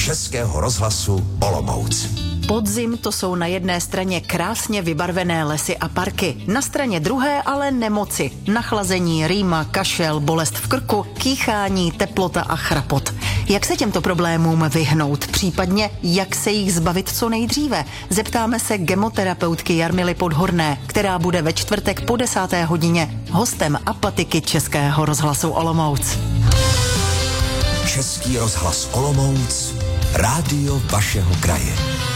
Českého rozhlasu Olomouc. Podzim to jsou na jedné straně krásně vybarvené lesy a parky, na straně druhé ale nemoci, nachlazení, rýma, kašel, bolest v krku, kýchání, teplota a chrapot. Jak se těmto problémům vyhnout, případně jak se jich zbavit co nejdříve? Zeptáme se gemoterapeutky Jarmily Podhorné, která bude ve čtvrtek po 10. hodině hostem Apatiky Českého rozhlasu Olomouc. Český rozhlas Olomouc, rádio vašeho kraje.